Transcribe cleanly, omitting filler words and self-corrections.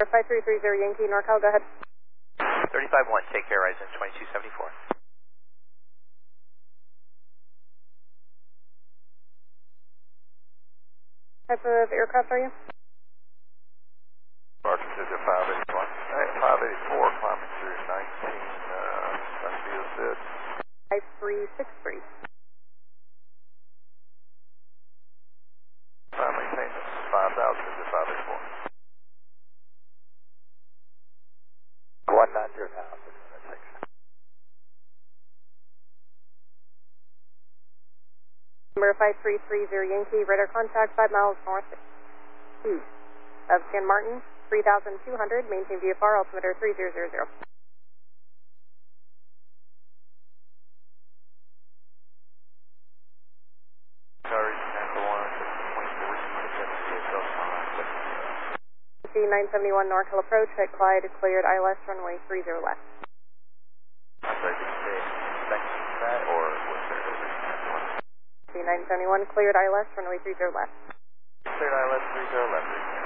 5330 Yankee, NorCal, go ahead. 35-1, take care, Ryzen 2274. Type of aircraft are you? Departure to 581. 584, climbing through 19, Sunfield Sid. 5363. Climb maintenance, 5,000 to 584. 190 now, 606. Number 5330 Yankee, radar contact 5 miles northeast of San Martin, 3,200, maintain VFR, altimeter 3000. C971 NorCal approach at Clyde, cleared ILS, runway 30 left. C971 cleared ILS, runway 30 left. Cleared ILS 30 left.